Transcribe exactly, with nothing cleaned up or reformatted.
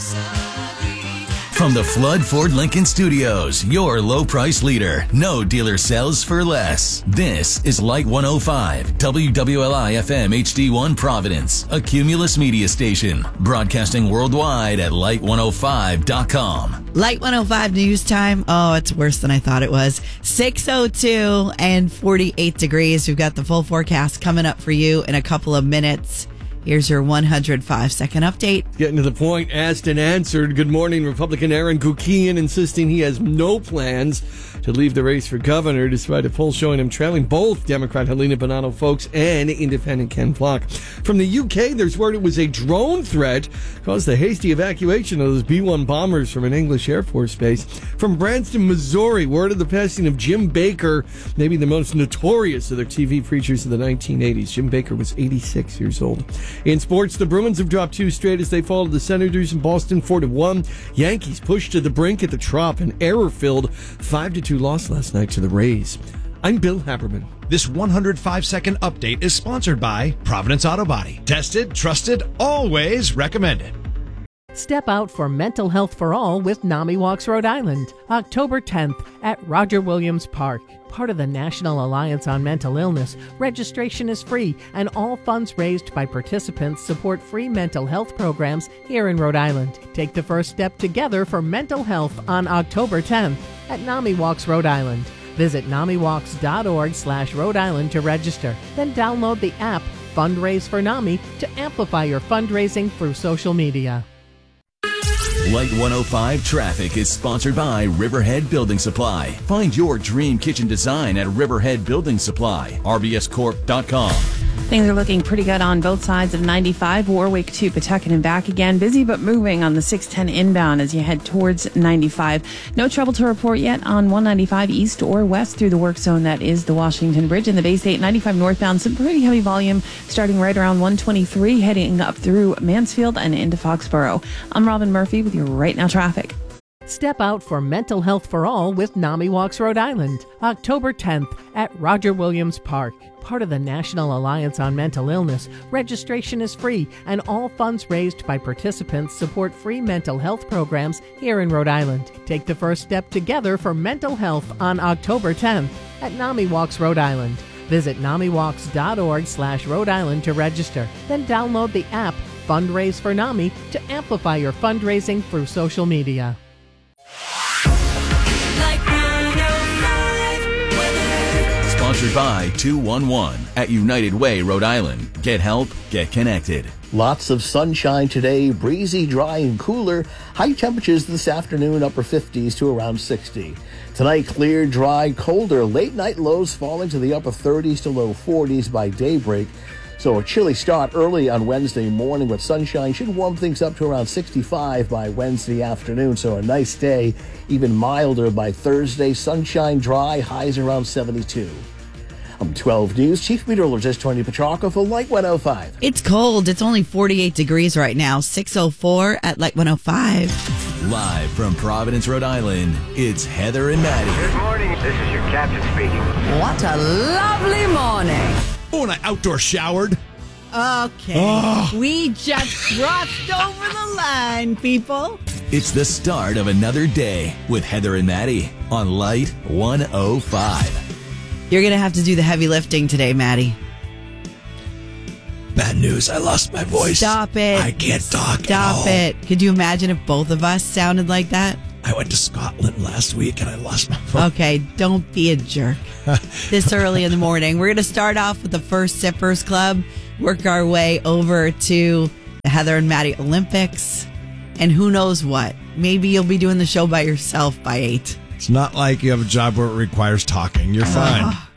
From the Flood Ford Lincoln Studios, your low price leader. No dealer sells for less. This is Light one oh five, W W L I F M H D one Providence, a Cumulus media station. Broadcasting worldwide at light one oh five dot com. Light one oh five news time. Oh, it's worse than I thought it was. six oh two and forty-eight degrees. We've got the full forecast coming up for you in a couple of minutes. Here's your one hundred five second update. Getting to the point, asked and answered. Good morning, Republican Aaron Guckian insisting he has no plans to leave the race for governor, despite a poll showing him trailing both Democrat Helena Bonanno Folks and Independent Ken Flock. From the U K, there's word it was a drone threat caused the hasty evacuation of those B one bombers from an English Air Force base. From Branson, Missouri, word of the passing of Jim Baker, maybe the most notorious of their T V preachers of the nineteen eighties. Jim Baker was eighty-six years old. In sports, the Bruins have dropped two straight as they fall to the Senators in Boston four to one. Yankees pushed to the brink at the Trop, an error-filled five to two loss last night to the Rays. I'm Bill Haberman. This one hundred five second update is sponsored by Providence Auto Body. Tested, trusted, always recommended. Step out for mental health for all with NAMI Walks Rhode Island, October tenth at Roger Williams Park. Part of the National Alliance on Mental Illness, registration is free and all funds raised by participants support free mental health programs here in Rhode Island. Take the first step together for mental health on October tenth at NAMI Walks Rhode Island. Visit namiwalks.org slash Rhode Island to register. Then download the app Fundraise for NAMI to amplify your fundraising through social media. Light one oh five traffic is sponsored by Riverhead Building Supply. Find your dream kitchen design at Riverhead Building Supply, R B S corp dot com. Things are looking pretty good on both sides of ninety-five, Warwick to Pawtucket and back again. Busy but moving on the six ten inbound as you head towards ninety-five. No trouble to report yet on one ninety-five east or west through the work zone that is the Washington Bridge. And the Bay State ninety-five northbound, some pretty heavy volume starting right around one twenty-three, heading up through Mansfield and into Foxborough. I'm Robin Murphy with your Right Now traffic. Step out for mental health for all with NAMI Walks Rhode Island, October tenth at Roger Williams Park. Part of the National Alliance on Mental Illness, registration is free and all funds raised by participants support free mental health programs here in Rhode Island. Take the first step together for mental health on October tenth at NAMI Walks Rhode Island. Visit namiwalks.org slash Rhode Island to register. Then download the app Fundraise for NAMI to amplify your fundraising through social media. Sponsored by two one one at United Way, Rhode Island. Get help, get connected. Lots of sunshine today, breezy, dry, and cooler. High temperatures this afternoon, upper fifties to around sixty. Tonight, clear, dry, colder. Late night lows falling to the upper thirties to low forties by daybreak. So a chilly start early on Wednesday morning, but sunshine should warm things up to around sixty-five by Wednesday afternoon. So a nice day, even milder by Thursday. Sunshine, dry, highs around seventy-two. I'm twelve News Chief Meteorologist Tony Petrarca for Light one oh five. It's cold. It's only forty-eight degrees right now. six oh four at Light one oh five. Live from Providence, Rhode Island, it's Heather and Maddie. Good morning. This is your captain speaking. What a lovely morning. Oh, and I outdoor showered. Okay. Oh. We just crossed over the line, people. It's the start of another day with Heather and Maddie on Light one oh five. You're going to have to do the heavy lifting today, Maddie. Bad news. I lost my voice. Stop it. I can't talk Stop at all. it. Could you imagine if both of us sounded like that? I went to Scotland last week and I lost my voice. Okay, don't be a jerk. This early in the morning. We're going to start off with the First Sippers Club, work our way over to the Heather and Maddie Olympics, and who knows what. Maybe you'll be doing the show by yourself by eight. It's not like you have a job where it requires talking. You're fine. Uh,